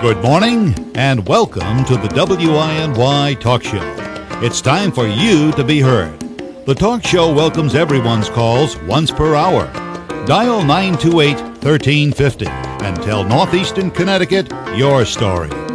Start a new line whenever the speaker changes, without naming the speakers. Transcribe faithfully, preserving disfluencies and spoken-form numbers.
Good morning and welcome to the W I N Y Talk Show. It's time for you to be heard. The talk show welcomes everyone's calls once per hour. Dial nine two eight, one three five zero and tell Northeastern Connecticut your story.